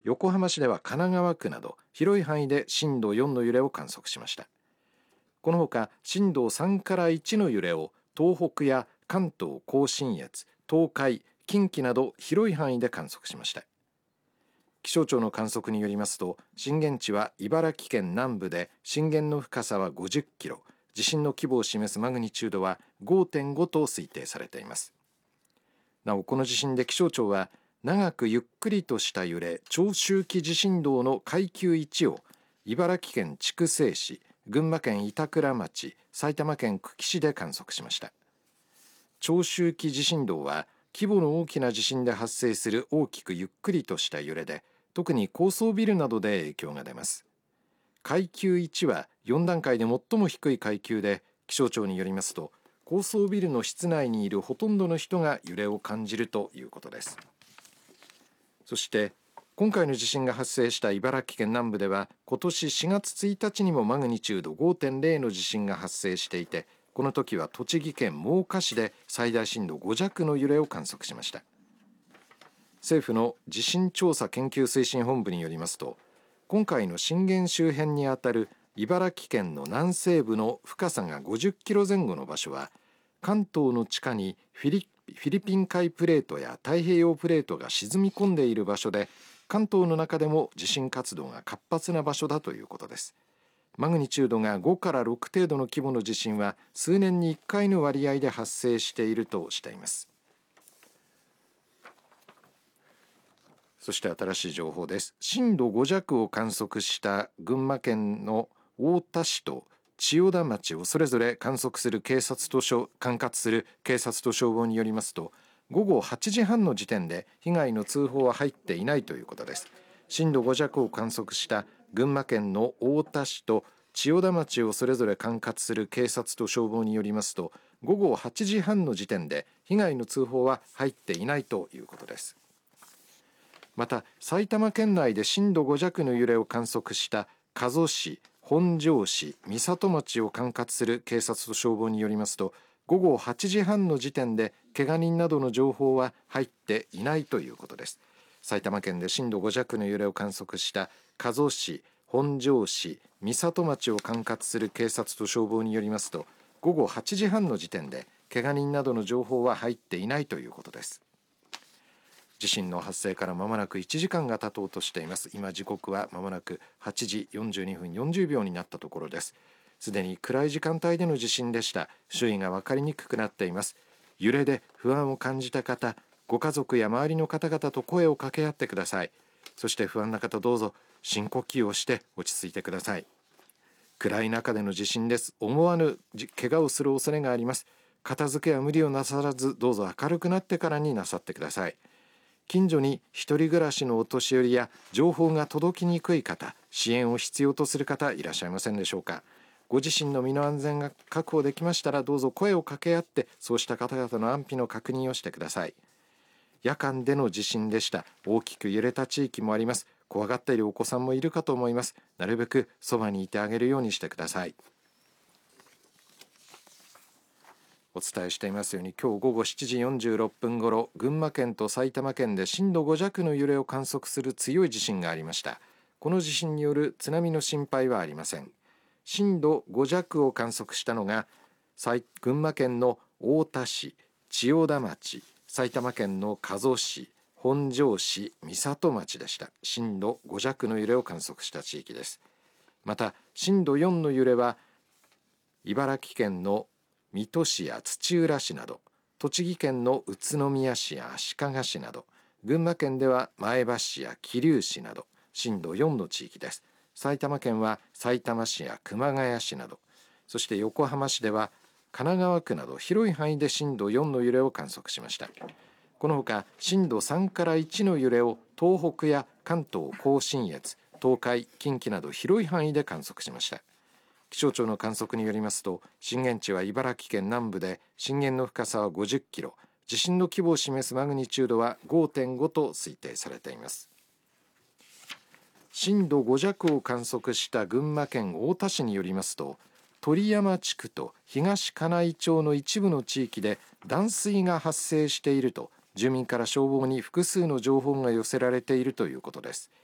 横浜市では神奈川区など広い範囲で震度4の揺れを観測しました。このほか震度3から1の揺れを東北や関東甲信越、東海、近畿など広い範囲で観測しました。気象庁の観測によりますと、震源地は茨城県南部で震源の深さは50キロ、地震の規模を示すマグニチュードは 5.5 と推定されています。なお、この地震で気象庁は長くゆっくりとした揺れ、長周期地震動の階級1を茨城県筑西市、群馬県板倉町、埼玉県久喜市で観測しました。長周期地震動は規模の大きな地震で発生する大きくゆっくりとした揺れで、特に高層ビルなどで影響が出ます。階級1は4段階で最も低い階級で、気象庁によりますと、高層ビルの室内にいるほとんどの人が揺れを感じるということです。そして今回の地震が発生した茨城県南部では、今年4月1日にもマグニチュード 5.0 の地震が発生していて、この時は栃木県真岡市で最大震度5弱の揺れを観測しました。政府の地震調査研究推進本部によりますと、今回の震源周辺にあたる茨城県の南西部の深さが50キロ前後の場所は、関東の地下にフィリピン海プレートや太平洋プレートが沈み込んでいる場所で、関東の中でも地震活動が活発な場所だということです。マグニチュードが5から6程度の規模の地震は数年に1回の割合で発生しているとしています。そして新しい情報です。震度5弱を観測した群馬県の太田市と千代田町をそれぞれ管轄する警察と消防によりますと、午後8時半の時点で被害の通報は入っていないということです。震度5弱を観測した群馬県の太田市と千代田町をそれぞれ管轄する警察と消防によりますと、午後8時半の時点で被害の通報は入っていないということです。また埼玉県内で震度5弱の揺れを観測した加須市、本庄市、美里町を管轄する警察と消防によりますと、午後8時半の時点で怪我人などの情報は入っていないということです。埼玉県で震度5弱の揺れを観測した加須市、本庄市、美里町を管轄する警察と消防によりますと、午後8時半の時点で怪我人などの情報は入っていないということです。地震の発生からまもなく1時間が経とうとしています。今時刻はまもなく8時42分40秒になったところです。すでに暗い時間帯での地震でした。周囲が分かりにくくなっています。揺れで不安を感じた方、ご家族や周りの方々と声を掛け合ってください。そして不安な方、どうぞ深呼吸をして落ち着いてください。暗い中での地震です。思わぬ怪我をする恐れがあります。片付けは無理をなさらず、どうぞ明るくなってからになさってください。近所に一人暮らしのお年寄りや情報が届きにくい方、支援を必要とする方いらっしゃいませんでしょうか。ご自身の身の安全が確保できましたら、どうぞ声を掛け合ってそうした方々の安否の確認をしてください。夜間での地震でした。大きく揺れた地域もあります。怖がっているお子さんもいるかと思います。なるべくそばにいてあげるようにしてください。お伝えしていますように、今日午後7時46分ごろ、群馬県と埼玉県で震度5弱の揺れを観測する強い地震がありました。この地震による津波の心配はありません。震度5弱を観測したのが群馬県の太田市、千代田町、埼玉県の加須市、本庄市、美里町でした。震度5弱の揺れを観測した地域です。また震度4の揺れは茨城県の水戸市や土浦市など、栃木県の宇都宮市や足利市など、群馬県では前橋市や桐生市など震度4の地域です。埼玉県はさいたま市や熊谷市など、そして横浜市では神奈川区など広い範囲で震度4の揺れを観測しました。このほか震度3から1の揺れを東北や関東甲信越、東海、近畿など広い範囲で観測しました。気象庁の観測によりますと、震源地は茨城県南部で震源の深さは50キロ、地震の規模を示すマグニチュードは 5.5 と推定されています。震度5弱を観測した群馬県太田市によりますと、鳥山地区と東金井町の一部の地域で断水が発生していると住民から消防に複数の情報が寄せられているということです。